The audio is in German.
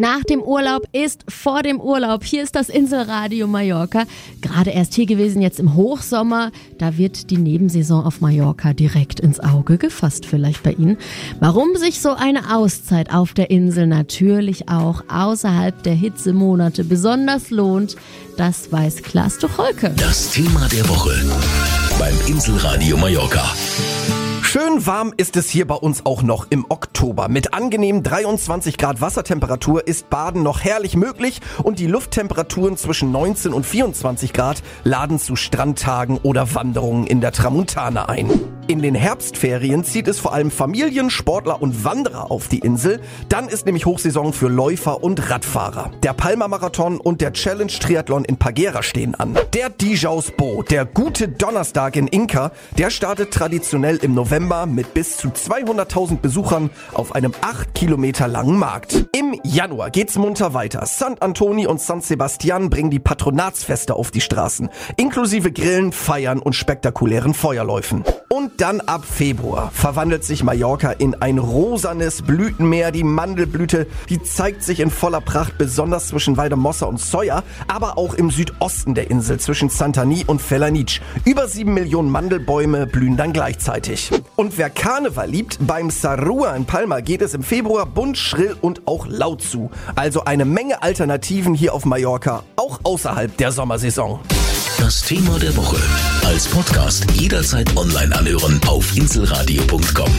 Nach dem Urlaub ist vor dem Urlaub. Hier ist das Inselradio Mallorca. Gerade erst hier gewesen, jetzt im Hochsommer. Da wird die Nebensaison auf Mallorca direkt ins Auge gefasst, vielleicht bei Ihnen. Warum sich so eine Auszeit auf der Insel natürlich auch außerhalb der Hitzemonate besonders lohnt, das weiß Klaas Tucholke. Das Thema der Woche beim Inselradio Mallorca. Schön warm ist es hier bei uns auch noch im Oktober. Mit angenehmen 23 Grad Wassertemperatur ist Baden noch herrlich möglich und die Lufttemperaturen zwischen 19 und 24 Grad laden zu Strandtagen oder Wanderungen in der Tramuntana ein. In den Herbstferien zieht es vor allem Familien, Sportler und Wanderer auf die Insel. Dann ist nämlich Hochsaison für Läufer und Radfahrer. Der Palma-Marathon und der Challenge-Triathlon in Pagera stehen an. Der Dijaus Bo, der gute Donnerstag in Inca, der startet traditionell im November mit bis zu 200.000 Besuchern auf einem 8 Kilometer langen Markt. Im Januar geht's munter weiter. Sant Antoni und San Sebastian bringen die Patronatsfeste auf die Straßen, inklusive Grillen, Feiern und spektakulären Feuerläufen. Und dann ab Februar verwandelt sich Mallorca in ein rosanes Blütenmeer. Die Mandelblüte, die zeigt sich in voller Pracht, besonders zwischen Valldemossa und Sóller, aber auch im Südosten der Insel zwischen Santanyí und Felanitx. Über 7 Millionen Mandelbäume blühen dann gleichzeitig. Und wer Karneval liebt, beim Sarrua in Palma geht es im Februar bunt, schrill und auch laut zu. Also eine Menge Alternativen hier auf Mallorca, auch außerhalb der Sommersaison. Das Thema der Woche als Podcast jederzeit online anhören auf inselradio.com.